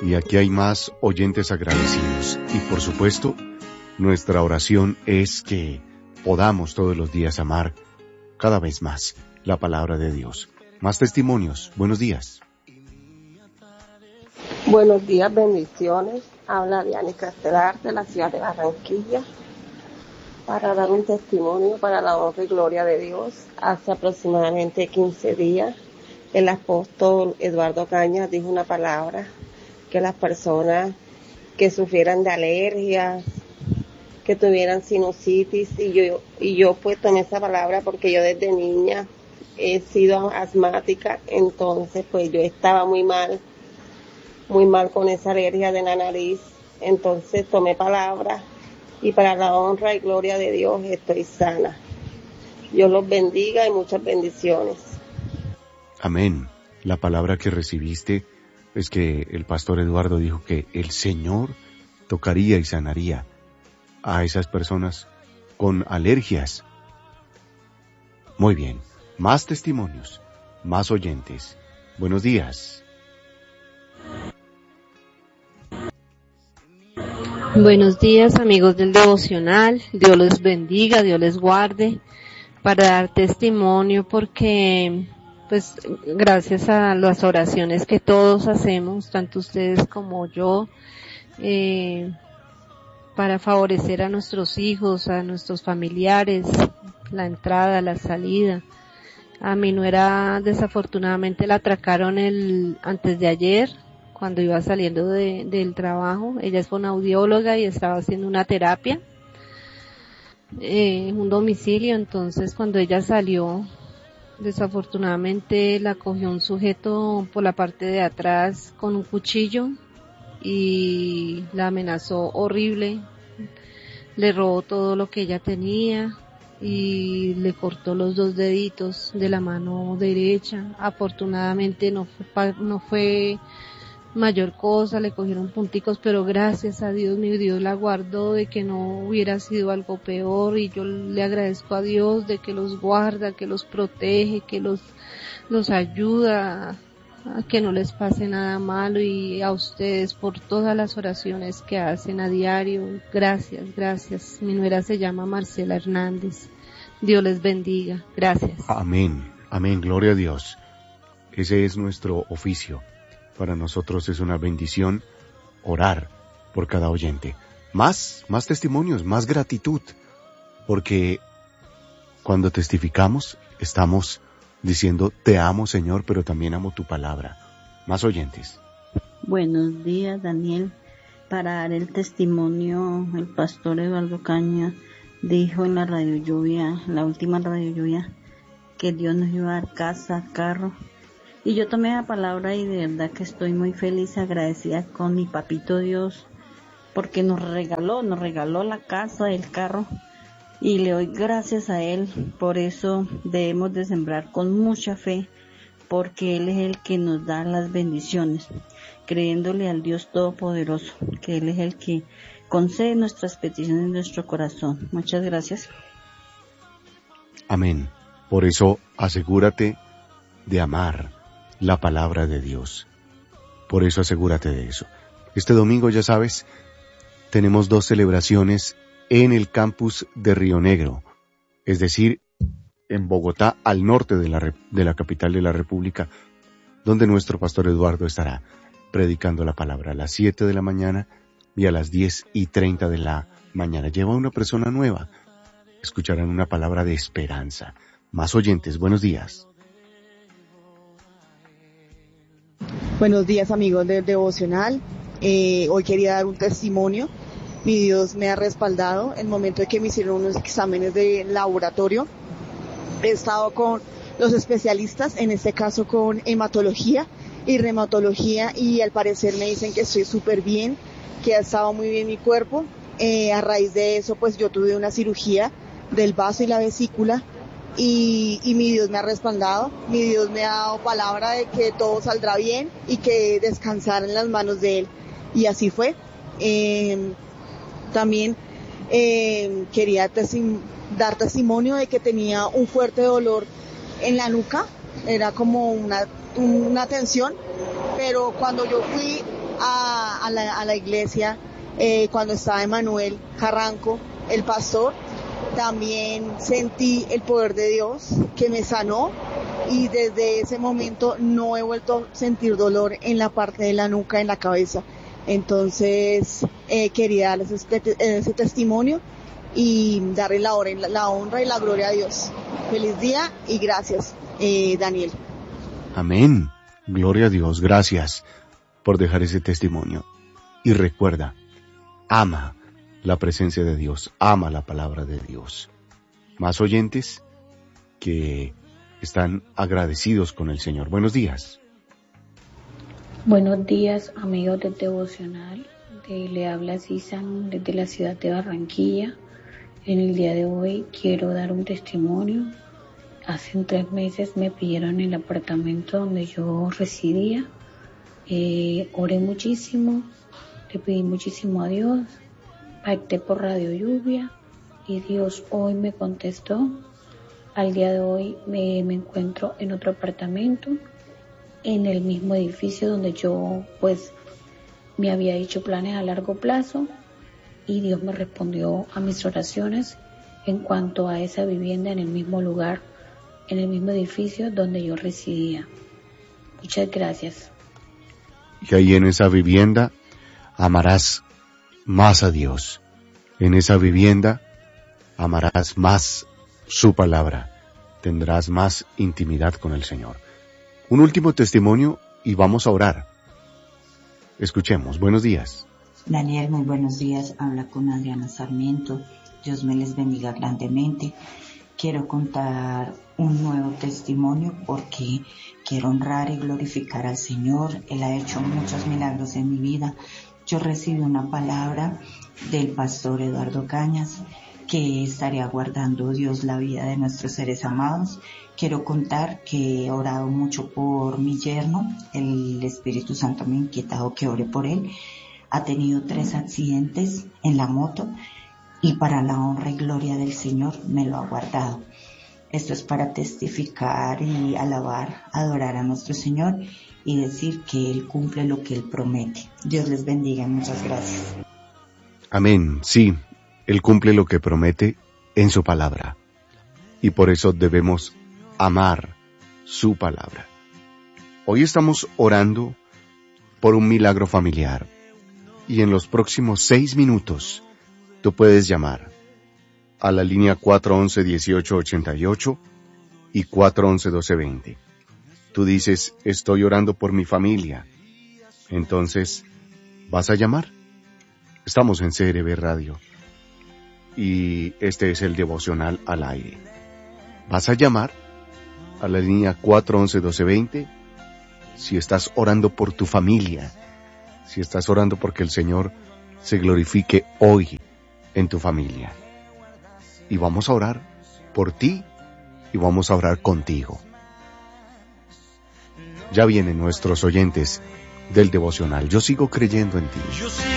Y aquí hay más oyentes agradecidos. Y por supuesto, nuestra oración es que podamos todos los días amar cada vez más la palabra de Dios. Más testimonios. Buenos días. Buenos días, bendiciones. Habla Diana Castelar de la ciudad de Barranquilla para dar un testimonio para la honra y gloria de Dios. Hace aproximadamente 15 días el apóstol Eduardo Cañas dijo una palabra que las personas que sufrieran de alergias, que tuvieran sinusitis, y yo pues tomé esa palabra porque yo desde niña he sido asmática, entonces pues yo estaba muy mal con esa alergia de la nariz, entonces tomé palabra y para la honra y gloria de Dios estoy sana. Dios los bendiga y muchas bendiciones. Amén. La palabra que recibiste es que el pastor Eduardo dijo que el Señor tocaría y sanaría a esas personas con alergias. Muy bien. Más testimonios, más oyentes. Buenos días. Buenos días, amigos del devocional. Dios les bendiga, Dios les guarde, para dar testimonio porque pues gracias a las oraciones que todos hacemos, tanto ustedes como yo, para favorecer a nuestros hijos, a nuestros familiares, la entrada, la salida. A mi nuera desafortunadamente la atracaron antes de ayer, cuando iba saliendo del trabajo. Ella es fonoaudióloga y estaba haciendo una terapia, un domicilio. Entonces cuando ella salió, desafortunadamente la cogió un sujeto por la parte de atrás con un cuchillo y la amenazó horrible, le robó todo lo que ella tenía y le cortó los 2 deditos de la mano derecha. Afortunadamente no fue mayor cosa, le cogieron punticos, pero gracias a Dios, mi Dios la guardó de que no hubiera sido algo peor, y yo le agradezco a Dios de que los guarda, que los protege, que los ayuda a que no les pase nada malo, y a ustedes por todas las oraciones que hacen a diario. Gracias. Mi nuera se llama Marcela Hernández. Dios les bendiga. Gracias. Amén. Gloria a Dios. Ese es nuestro oficio. Para nosotros es una bendición orar por cada oyente. Más testimonios, más gratitud, porque cuando testificamos estamos diciendo te amo, Señor, pero también amo tu palabra. Más oyentes. Buenos días, Daniel. Para dar el testimonio, el pastor Eduardo Cañas dijo en la Radio Lluvia, la última Radio Lluvia, que Dios nos iba a dar casa, carro. Y yo tomé la palabra y de verdad que estoy muy feliz, agradecida con mi papito Dios, porque nos regaló la casa, el carro, y le doy gracias a Él. Por eso debemos de sembrar con mucha fe, porque Él es el que nos da las bendiciones, creyéndole al Dios Todopoderoso, que Él es el que concede nuestras peticiones en nuestro corazón. Muchas gracias. Amén. Por eso asegúrate de amar la palabra de Dios. Por eso asegúrate de eso. Este domingo, ya sabes, tenemos 2 celebraciones en el campus de Río Negro, es decir, en Bogotá, al norte de la capital de la República, donde nuestro pastor Eduardo estará predicando la palabra a las 7 de la mañana y a las 10:30 de la mañana. Lleva una persona nueva. Escucharán una palabra de esperanza. Más oyentes, buenos días. Buenos días, amigos del devocional. Hoy quería dar un testimonio. Mi Dios me ha respaldado. En el momento de que me hicieron unos exámenes de laboratorio, he estado con los especialistas, en este caso con hematología y reumatología, y al parecer me dicen que estoy súper bien, que ha estado muy bien mi cuerpo. A raíz de eso, pues yo tuve una cirugía del vaso y la vesícula, y mi Dios me ha respaldado. Mi Dios me ha dado palabra de que todo saldrá bien y que descansar en las manos de Él, y así fue. También quería dar testimonio de que tenía un fuerte dolor en la nuca, era como una tensión, pero cuando yo fui a la iglesia cuando estaba Emanuel Carranco, el pastor. También sentí el poder de Dios que me sanó y desde ese momento no he vuelto a sentir dolor en la parte de la nuca, en la cabeza. Entonces quería darles ese testimonio y darle la honra y la gloria a Dios. Feliz día y gracias, Daniel. Amén. Gloria a Dios. Gracias por dejar ese testimonio. Y recuerda, ama la presencia de Dios, ama la palabra de Dios. Más oyentes que están agradecidos con el Señor. Buenos días. Buenos días, amigos del Devocional. Le habla Cisan desde la ciudad de Barranquilla. En el día de hoy quiero dar un testimonio. Hace 3 meses me pidieron el apartamento donde yo residía. Oré muchísimo, le pedí muchísimo a Dios. Pacté por Radio Lluvia y Dios hoy me contestó. Al día de hoy me encuentro en otro apartamento, en el mismo edificio donde yo me había hecho planes a largo plazo y Dios me respondió a mis oraciones en cuanto a esa vivienda en el mismo lugar, en el mismo edificio donde yo residía. Muchas gracias. Y ahí en esa vivienda amarás más a Dios. En esa vivienda amarás más su palabra. Tendrás más intimidad con el Señor. Un último testimonio y vamos a orar. Escuchemos. Buenos días. Daniel, muy buenos días. Habla con Adriana Sarmiento. Dios me les bendiga grandemente. Quiero contar un nuevo testimonio porque quiero honrar y glorificar al Señor. Él ha hecho muchos milagros en mi vida. Yo recibí una palabra del pastor Eduardo Cañas que estaría guardando Dios la vida de nuestros seres amados. Quiero contar que he orado mucho por mi yerno. El Espíritu Santo me ha inquietado que ore por él. Ha tenido 3 accidentes en la moto y para la honra y gloria del Señor me lo ha guardado. Esto es para testificar y alabar, adorar a nuestro Señor y decir que Él cumple lo que Él promete. Dios les bendiga y muchas gracias. Amén. Sí, Él cumple lo que promete en su palabra. Y por eso debemos amar su palabra. Hoy estamos orando por un milagro familiar. Y en los próximos 6 minutos, tú puedes llamar a la línea 411-1888 y 411-1220. Tú dices, estoy orando por mi familia. Entonces, ¿vas a llamar? Estamos en CRB Radio. Y este es el devocional al aire. ¿Vas a llamar a la línea 411-1220? Si estás orando por tu familia, si estás orando porque el Señor se glorifique hoy en tu familia. Y vamos a orar por ti y vamos a orar contigo. Ya vienen nuestros oyentes del devocional. Yo sigo creyendo en ti.